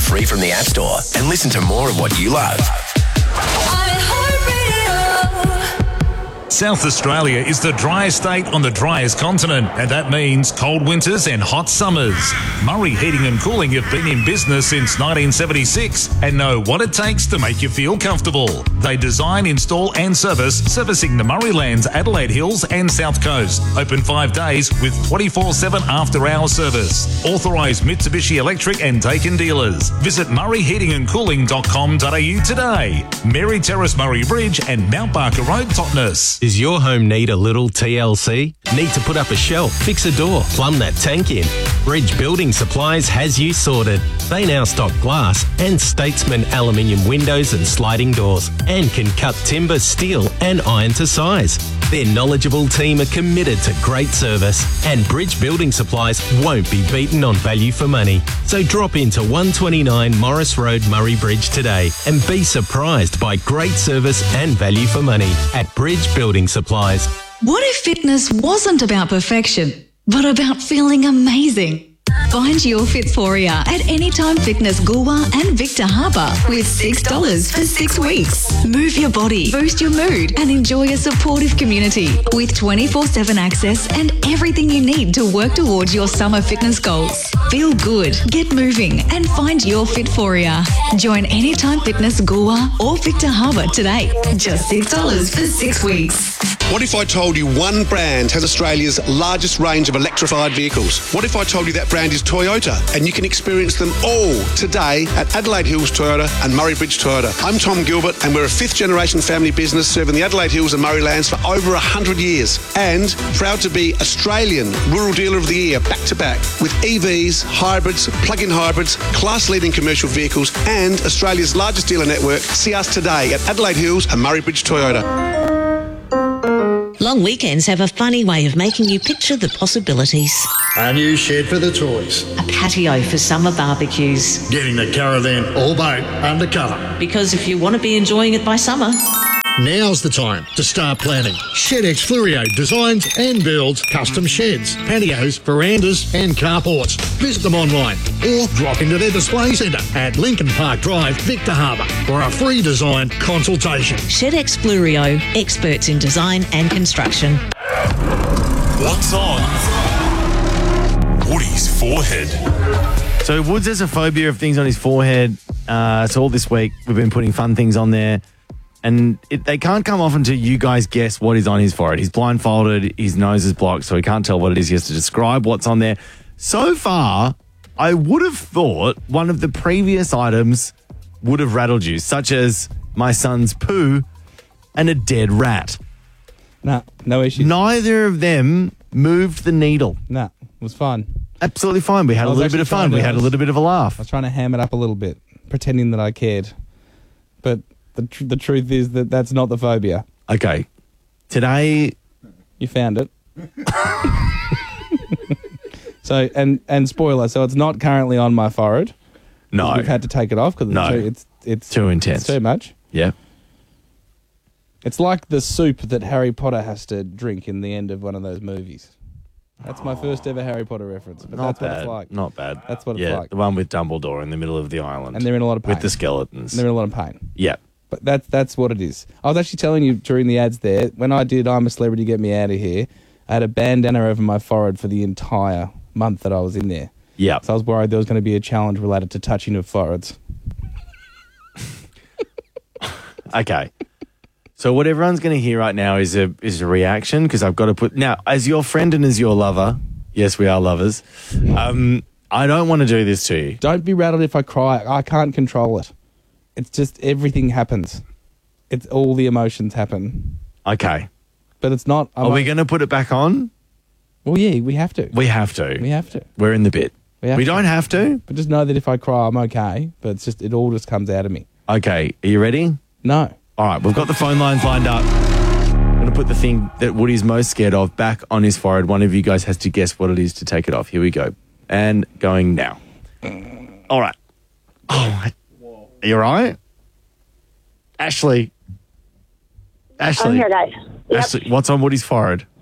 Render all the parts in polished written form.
free from the App Store and listen to more of what you love. South Australia is the driest state on the driest continent, and that means cold winters and hot summers. Murray Heating and Cooling have been in business since 1976 and know what it takes to make you feel comfortable. They design, install and servicing the Murraylands, Adelaide Hills and South Coast. Open 5 days with 24/7 after-hours service. Authorised Mitsubishi Electric and Daikin dealers. Visit murrayheatingandcooling.com.au today. Mary Terrace, Murray Bridge and Mount Barker Road, Totnes. Does your home need a little TLC? Need to put up a shelf, fix a door, plumb that tank in? Bridge Building Supplies has you sorted. They now stock glass and Statesman aluminium windows and sliding doors and can cut timber, steel and iron to size. Their knowledgeable team are committed to great service, and Bridge Building Supplies won't be beaten on value for money. So drop into 129 Morris Road, Murray Bridge today and be surprised by great service and value for money at Bridge Building Supplies. What if fitness wasn't about perfection, but about feeling amazing? Find your Fitforia at Anytime Fitness Goolwa and Victor Harbour with $6 for 6 weeks. Move your body, boost your mood and enjoy a supportive community with 24/7 access and everything you need to work towards your summer fitness goals. Feel good, get moving and find your Fitforia. Join Anytime Fitness Goolwa or Victor Harbour today. Just $6 for 6 weeks. What if I told you one brand has Australia's largest range of electrified vehicles? What if I told you that brand is Toyota and you can experience them all today at Adelaide Hills Toyota and Murray Bridge Toyota? I'm Tom Gilbert and we're a 5th generation family business serving the Adelaide Hills and Murraylands for over 100 years and proud to be Australian Rural Dealer of the Year back to back with EVs, hybrids, plug-in hybrids, class-leading commercial vehicles and Australia's largest dealer network. See us today at Adelaide Hills and Murray Bridge Toyota. Long weekends have a funny way of making you picture the possibilities. A new shed for the toys. A patio for summer barbecues. Getting the caravan or boat undercover. Because if you want to be enjoying it by summer, now's the time to start planning. ShedX Flurio designs and builds custom sheds, patios, verandas and carports. Visit them online or drop into their display centre at Lincoln Park Drive, Victor Harbour for a free design consultation. ShedX Flurio, experts in design and construction. What's on Woody's forehead? So Woods has a phobia of things on his forehead. So all this week we've been putting fun things on there. And they can't come off until you guys guess what is on his forehead. He's blindfolded, his nose is blocked, so he can't tell what it is. He has to describe what's on there. So far, I would have thought one of the previous items would have rattled you, such as my son's poo and a dead rat. Nah, no issues. Neither of them moved the needle. Nah, it was fun. Absolutely fine. We had a little bit of fun. We had a little bit of a laugh. I was trying to ham it up a little bit, pretending that I cared. But the truth is that that's not the phobia. Okay. Today... You found it. So, and spoiler, so it's not currently on my forehead. No. We've had to take it off because it's too intense. It's too much. Yeah. It's like the soup that Harry Potter has to drink in the end of one of those movies. That's my first ever Harry Potter reference. But Not that's what bad. it's like. Not bad. That's what it's like. The one with Dumbledore in the middle of the island. And they're in a lot of pain. With the skeletons. And they're in a lot of pain. Yeah. But that's what it is. I was actually telling you during the ads there, when I did I'm a Celebrity, Get Me Out of Here, I had a bandana over my forehead for the entire month that I was in there. Yeah. So I was worried there was going to be a challenge related to touching of foreheads. Okay. So what everyone's going to hear right now is a reaction, because I've got to put... Now, as your friend and as your lover, yes, we are lovers, I don't want to do this to you. Don't be rattled if I cry. I can't control it. It's just everything happens. It's all the emotions happen. Okay. But it's not... Are we going to put it back on? Well, yeah, we have to. We have to. We have to. We're in the bit. We don't have to. But just know that if I cry, I'm okay. But it's just, it all just comes out of me. Okay. Are you ready? No. All right. We've got the phone lines lined up. I'm going to put the thing that Woody's most scared of back on his forehead. One of you guys has to guess what it is to take it off. Here we go. And going now. All right. Oh, are you all right? Ashley. I'm here, guys. Yep. Ashley, what's on Woody's forehead?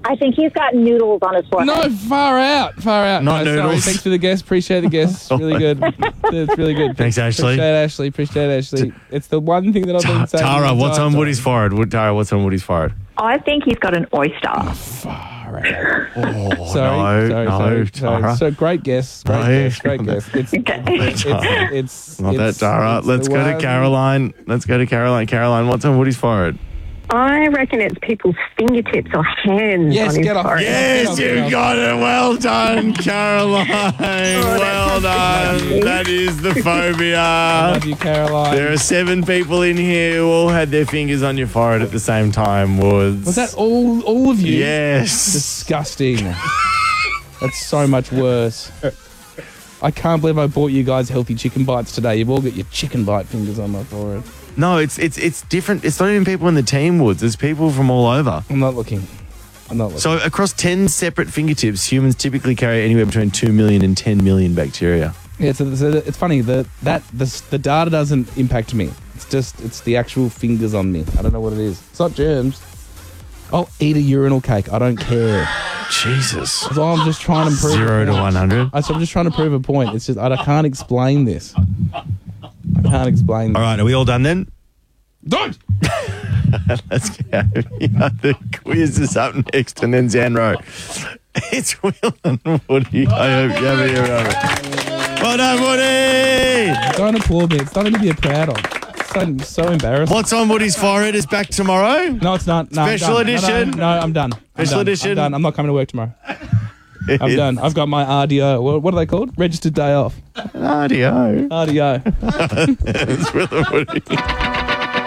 I think he's got noodles on his forehead. No, far out. Not No, sorry. noodles. Thanks for the guess. Appreciate the guess. Really good. It's really good. Thanks, Ashley. Appreciate Ashley. It's the one thing that I've been saying. Tara, what's on Woody's forehead? Tara, what's on Woody's forehead? I think he's got an oyster. Far out. Oh, Sorry. Tara. So great guess. Great guess. It's Not that, Tara. Let's go to Caroline. Caroline, what's on Woody's forehead? I reckon it's people's fingertips or hands on his forehead. Yes, you got it. Well done, Caroline. Well done. That is the phobia. I love you, Caroline. There are 7 people in here who all had their fingers on your forehead at the same time. Was that all of you? Yes. Disgusting. That's so much worse. I can't believe I bought you guys healthy chicken bites today. You've all got your chicken bite fingers on my forehead. No, it's different. It's not even people in the team, Woods. It's people from all over. I'm not looking. So across 10 separate fingertips, humans typically carry anywhere between 2 million and 10 million bacteria. Yeah, so it's funny. The data doesn't impact me. It's the actual fingers on me. I don't know what it is. It's not germs. I'll eat a urinal cake. I don't care. Jesus. So I'm just trying to prove 0 to 100. So I'm just trying to prove a point. It's just I can't explain this. I can't explain this. All right, are we all done then? Don't! Let's go. The quiz is up next and then Zanro. It's Will and Woody. I hope you have a year of it. Well done, Woody! Don't applaud me. It's nothing to be proud of. So embarrassing. What's on Woody's forehead is back tomorrow? No, it's not. No, Special edition? No, I'm done. Special edition? I'm done. I'm not coming to work tomorrow. I'm done. I've got my RDO. What are they called? Registered day off. RDO. RDO. It's Will and Woody.